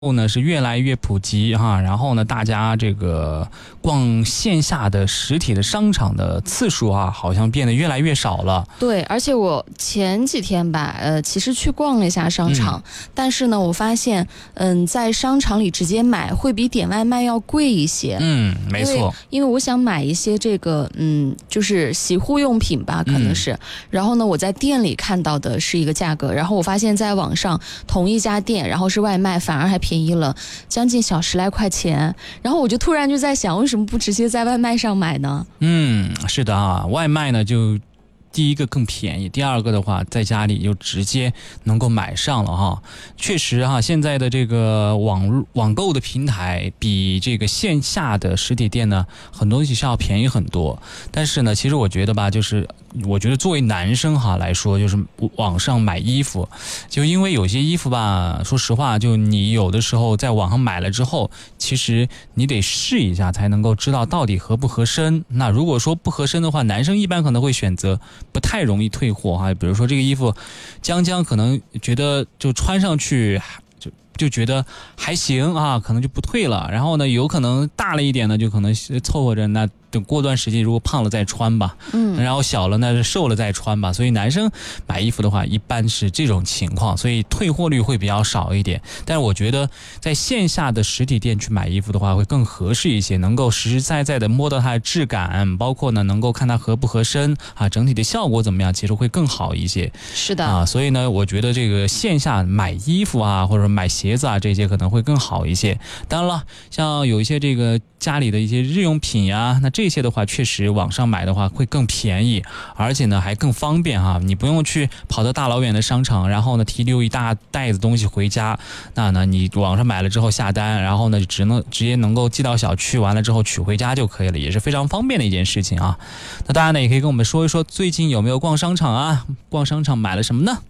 后呢是越来越普及哈，然后呢大家这个逛线下的实体的商场的次数啊，好像变得越来越少了。 对，而且我前几天吧，其实去逛了一下商场，但是呢，我发现，在商场里直接买会比点外卖要贵一些。 没错， 因为我想买一些这个，就是洗护用品吧，可能是。然后呢，我在店里看到的是一个价格，然后我发现在网上同一家店，然后是外卖，反而还便宜了将近小10来块钱。然后我就突然就在想，为什么不直接在外卖上买呢？ 是的啊，外卖呢就第一个更便宜，第二个的话在家里就直接能够买上了哈。确实哈，现在的这个网购的平台比这个线下的实体店呢，很多东西是要便宜很多。但是呢，其实我觉得吧，就是我觉得作为男生哈来说，就是网上买衣服，就因为有些衣服吧，说实话，就你有的时候在网上买了之后，其实你得试一下才能够知道到底合不合身。那如果说不合身的话，男生一般可能会选择不太容易退货哈，比如说这个衣服将可能觉得就穿上去就觉得还行啊，可能就不退了。然后呢，有可能大了一点呢，就可能凑合着那等过段时间如果胖了再穿吧，然后小了呢瘦了再穿吧。所以男生买衣服的话一般是这种情况，所以退货率会比较少一点。但是我觉得在线下的实体店去买衣服的话会更合适一些，能够实实在在的摸到它的质感，包括呢能够看它合不合身啊，整体的效果怎么样，其实会更好一些。 是的啊，所以呢我觉得这个线下买衣服啊或者买鞋子啊这些可能会更好一些。当然了，像有一些这个家里的一些日用品呀，那这些的话确实网上买的话会更便宜，而且呢还更方便哈，你不用去跑到大老远的商场，然后呢提溜一大袋子东西回家。那呢你网上买了之后下单，然后呢直接能够寄到小区，完了之后取回家就可以了，也是非常方便的一件事情啊。那大家呢也可以跟我们说一说最近有没有逛商场啊，逛商场买了什么呢？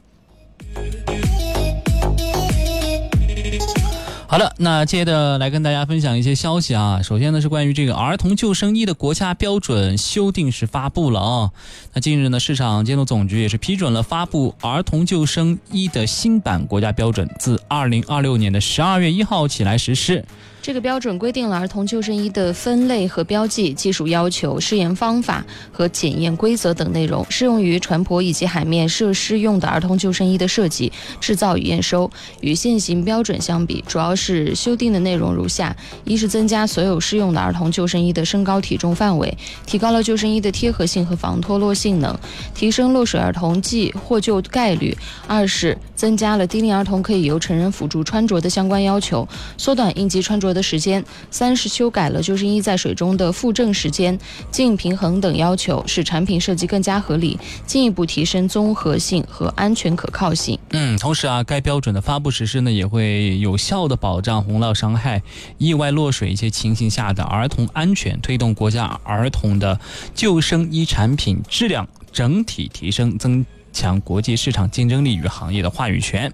好的，那接着来跟大家分享一些消息啊。首先呢是关于这个儿童救生衣的国家标准修订是发布了啊。那近日呢，市场监督总局也是批准了发布儿童救生衣的新版国家标准，自2026年的12月1号起来实施。 这个标准规定了儿童救生衣的分类和标记、技术要求、试验方法和检验规则等内容，适用于船舶以及海面设施用的儿童救生衣的设计、制造与验收。与现行标准相比，主要是修订的内容如下：一是增加所有适用的儿童救生衣的身高体重范围，提高了救生衣的贴合性和防脱落性能，提升落水儿童获救概率；二是增加了低龄儿童可以由成人辅助穿着的相关要求，缩短应急穿着的时间；三是修改了救生衣在水中的复正时间、静平衡等要求，使产品设计更加合理，进一步提升综合性和安全可靠性。 同时啊，该标准的发布实施呢，也会有效的保障洪涝伤害、意外落水一些情形下的儿童安全，推动国家儿童的救生衣产品质量整体提升，增强国际市场竞争力与行业的话语权。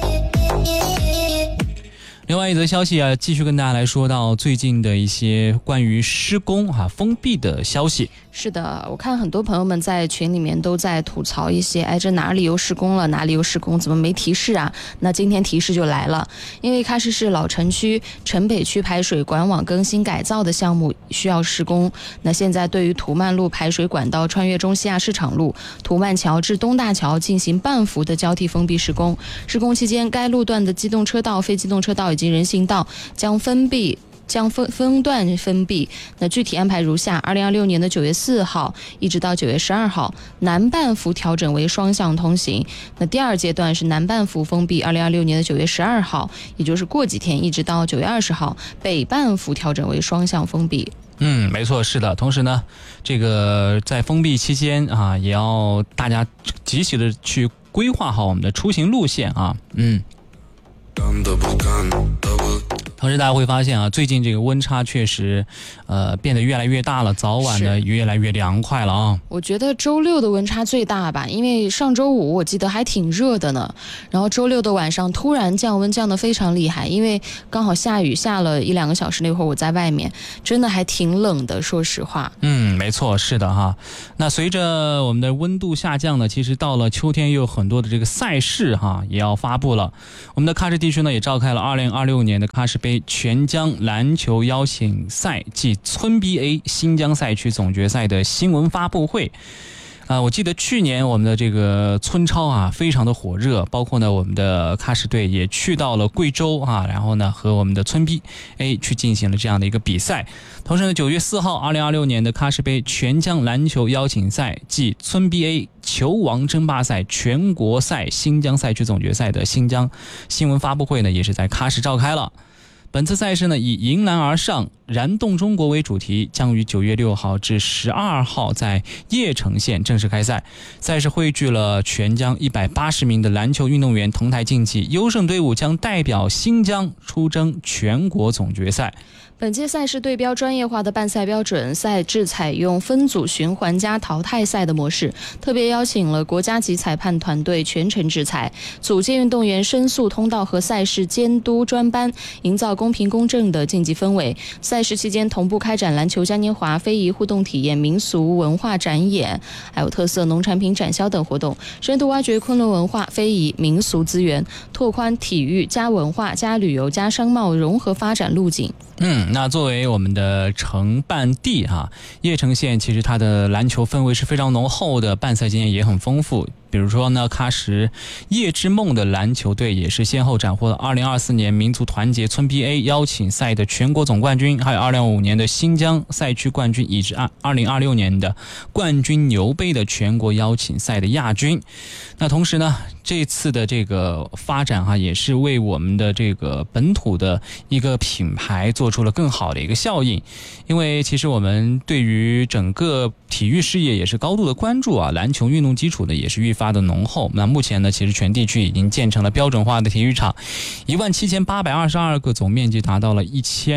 另外一则消息啊，继续跟大家来说到最近的一些关于施工封闭的消息。 是的，我看很多朋友们在群里面都在吐槽一些，这哪里又施工了，哪里又施工，怎么没提示啊？那今天提示就来了，因为喀什市老城区城北区排水管网更新改造的项目需要施工。那现在对于图曼路排水管道穿越中西亚市场路、图曼桥至东大桥进行半幅的交替封闭施工。施工期间，该路段的机动车道、非机动车道以及人行道将分段封闭。那具体安排如下：2026年的9月4号一直到9月12号，南半幅调整为双向通行。那第二阶段是南半幅封闭，2026年的9月12号，也就是过几天一直到9月20号，北半幅调整为双向封闭。 没错，是的。同时呢，这个在封闭期间啊，也要大家及时的去规划好我们的出行路线啊。 同时大家会发现啊，最近这个温差确实变得越来越大了，早晚呢越来越凉快了啊。 我觉得周六的温差最大吧，因为上周五我记得还挺热的呢，然后周六的晚上突然降温降得非常厉害，因为刚好下雨下了1-2个小时，那会儿我在外面真的还挺冷的，说实话。 没错，是的哈。那随着我们的温度下降呢，其实到了秋天又有很多的这个赛事哈也要发布了。我们的喀什地区呢也召开了2026年的喀什杯全疆篮球邀请赛暨村 BA 新疆赛区总决赛的新闻发布会。我记得去年我们的这个村超啊非常的火热，包括呢我们的喀什队也去到了贵州啊，然后呢和我们的村 BA 去进行了这样的一个比赛。同时呢9月4号2026年的喀什杯全疆篮球邀请赛暨村 BA 球王争霸赛全国赛新疆赛区总决赛的新疆新闻发布会呢也是在喀什召开了。本次赛事呢以迎难而上燃动中国为主题，将于9月6号至12号在叶城县正式开赛。赛事汇聚了全疆180名的篮球运动员同台竞技，优胜队伍将代表新疆出征全国总决赛。 本届赛事对标专业化的办赛标准，赛制采用分组循环加淘汰赛的模式，特别邀请了国家级裁判团队全程制裁，组建运动员申诉通道和赛事监督专班，营造公平公正的竞技氛围。赛事期间同步开展篮球嘉年华、非遗互动体验、民俗文化展演，还有特色农产品展销等活动，深度挖掘昆仑文化、非遗、民俗资源，拓宽体育加文化加旅游加商贸融合发展路径。 那作为我们的承办地叶城县其实它的篮球氛围是非常浓厚的，办赛经验也很丰富。比如说呢，喀什叶之梦的篮球队也是先后斩获了2024年民族团结村 BA 邀请赛的全国总冠军，还有2025年的新疆赛区冠军，以及2026年的冠军牛杯的全国邀请赛的亚军。那同时呢，这次的这个发展也是为我们的这个本土的一个品牌做出了更好的一个效应。因为其实我们对于整个体育事业也是高度的关注篮球运动基础呢也是愈发的浓厚。那目前呢，其实全地区已经建成了标准化的体育场，17822个，总面积达到了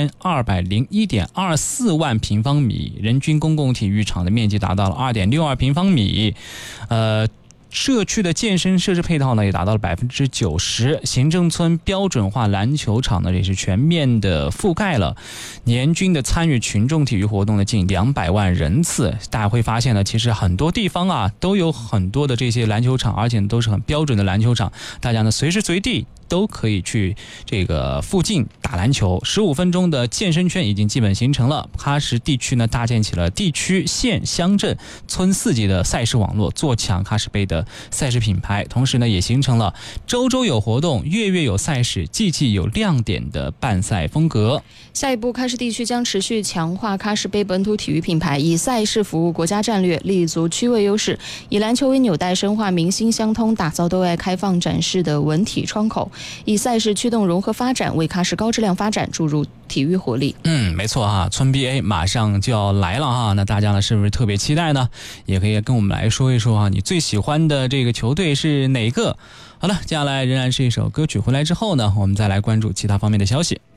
1201.24万平方米，人均公共体育场的面积达到了2.62平方米。社区的健身设施配套呢也达到了90%，行政村标准化篮球场呢也是全面的覆盖了，年均的参与群众体育活动的近200万人次。大家会发现呢，其实很多地方都有很多的这些篮球场，而且都是很标准的篮球场，大家呢随时随地都可以去这个附近打篮球。15分钟的健身圈已经基本形成了。喀什地区呢搭建起了地区、县、乡镇、村4级的赛事网络，做强喀什杯的赛事品牌。同时呢，也形成了周周有活动、月月有赛事、季季有亮点的办赛风格。 下一步，喀什地区将持续强化喀什杯本土体育品牌，以赛事服务国家战略，立足区位优势，以篮球为纽带，深化民心相通，打造对外开放展示的文体窗口，以赛事驱动融合发展，为喀什高质量发展注入体育活力。 没错村 BA 马上就要来了那大家呢是不是特别期待呢？也可以跟我们来说一说你最喜欢的这个球队是哪个？好了，接下来仍然是一首歌曲，回来之后呢，我们再来关注其他方面的消息。